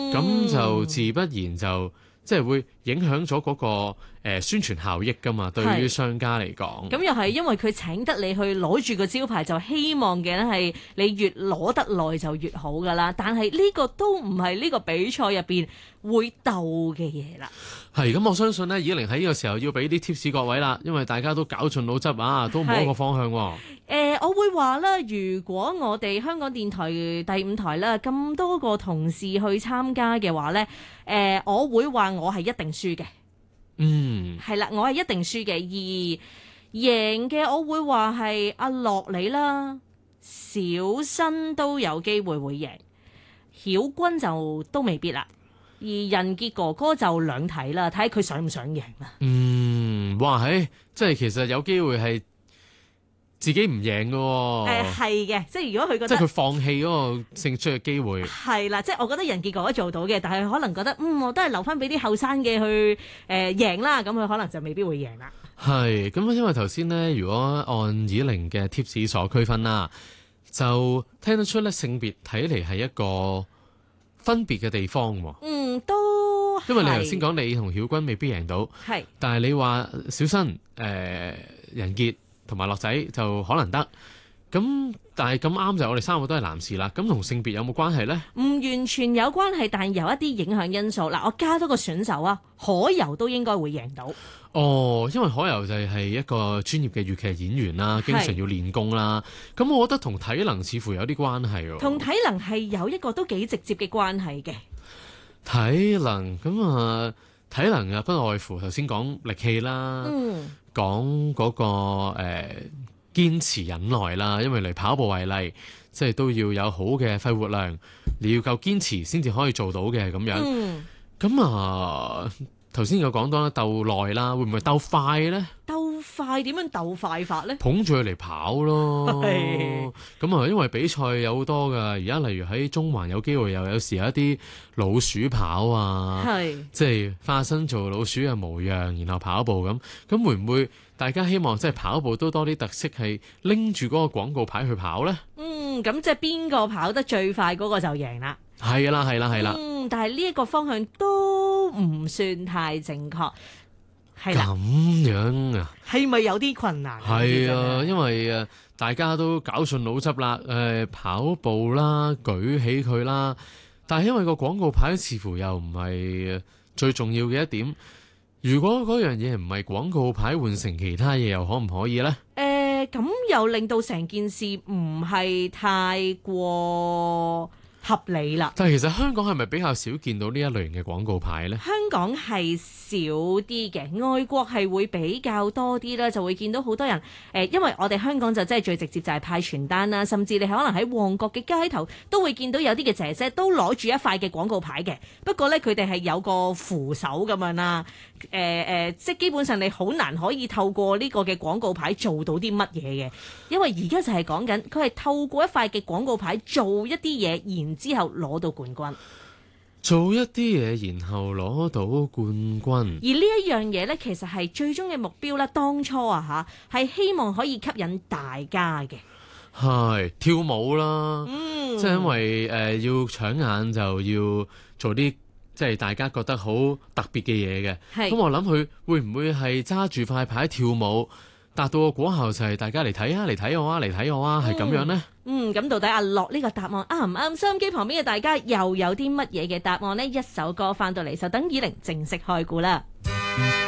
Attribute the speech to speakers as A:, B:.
A: 咁就自不然就即係會影響咗嗰個宣傳效益㗎嘛，對於商家嚟講。
B: 咁又係因為佢請得你去攞住個招牌，就希望嘅咧係你越攞得耐就越好㗎啦。但係呢個都唔係呢個比賽入邊會鬥嘅嘢啦。
A: 係咁，我相信呢，以玲喺呢個時候要俾啲 tips 各位啦，因為大家都搞盡腦汁啊，都冇一個方向喎。
B: 我會話啦，如果我哋香港電台第5台啦，咁多個同事去參加嘅話呢，我會話我係一定輸嘅。係啦，我係一定輸嘅，而贏嘅我會話係阿樂你啦，小新都有機會會贏，曉君就都未必啦，而仁傑哥哥就兩睇啦，睇下佢想唔想贏啦。
A: 哇，即係其實有機會係自己唔贏嘅喎。
B: 係嘅，即係如果佢覺得
A: 即係佢放棄嗰個勝出嘅機會。係
B: 啦，即係我覺得仁傑哥哥做到嘅，但係可能覺得我都係留翻俾啲後生嘅去贏啦，咁佢可能就未必會贏啦。
A: 係咁，因為頭先呢，如果按以玲嘅 tips 所區分啦，就聽得出咧性別睇嚟係一個分別嘅地方喎。
B: 都
A: 因為你頭先講你同曉君未必贏到，
B: 係，
A: 但係你話小新、仁傑同埋樂仔就可能得。咁但係咁啱就我哋3個都係男士啦，咁同性別有冇關係呢？
B: 唔完全有關係，但有一啲影響因素。嗱，我加多個選手啊，可柔都應該會贏到。
A: 因為可柔就係一個專業嘅粵劇演員啦，經常要練功啦。咁我覺得同體能似乎有啲關係喎。
B: 同體能係有一個都幾直接嘅關係嘅。
A: 體能咁體能啊，不外乎頭先講力氣啦，講嗰個堅持忍耐啦，因為嚟跑步為例，即係都要有好嘅肺活量，你要夠堅持先至可以做到嘅咁樣。咁頭先有講到啦，鬥耐啦，會唔會鬥快呢？
B: 鬥快點樣鬥快法呢？
A: 捧住佢嚟跑咯。咁因為比賽有好多㗎，而家例如喺中環有機會又有時有一啲老鼠跑啊，即係化身做老鼠嘅模樣，然後跑步咁。咁會唔會大家希望即係跑步都多啲特色，係拎住嗰個廣告牌去跑呢？
B: 咁即係邊個跑得最快嗰個就贏啦。
A: 係啦。
B: 但係呢一個方向都唔算太正確。係啦。
A: 咁樣啊？
B: 係咪有啲困難？
A: 係啊，因為大家都搞盡腦汁啦，跑步啦，舉起佢啦，但係因為個廣告牌似乎又唔係最重要嘅一點。如果嗰樣嘢唔係廣告牌，換成其他嘢，又可唔可以呢？
B: 咁又令到成件事唔係太過合理啦。
A: 但係其實香港係咪比較少見到呢一類型嘅廣告牌呢？
B: 香港係少啲嘅，外國係會比較多啲啦，就會見到好多人因為我哋香港就真係最直接就係派傳單啦，甚至你可能喺旺角嘅街頭都會見到有啲嘅姐姐都攞住一塊嘅廣告牌嘅，不過呢，佢哋係有個扶手咁樣啦，即係基本上你好難可以透過呢個嘅廣告牌做到啲乜嘢嘅，因為而家就係講緊佢係透過一塊嘅廣告牌做一啲嘢，然之後攞到冠軍。
A: 做一啲嘢，然後攞到冠軍。而
B: 呢一樣嘢呢，其實係最終嘅目標啦。當初係希望可以吸引大家嘅。係
A: 跳舞啦，即係因為要搶眼就要做啲即係大家覺得好特別嘅嘢嘅。咁我諗佢會唔會係揸住塊牌跳舞，達到個果效就係大家嚟睇啊，嚟睇我啊，嚟睇我啊，係咁樣呢？
B: 咁到底阿樂呢個答案啱唔啱？收音機旁邊嘅大家又有啲乜嘢嘅答案呢？一首歌翻到嚟就等以玲正式開估啦。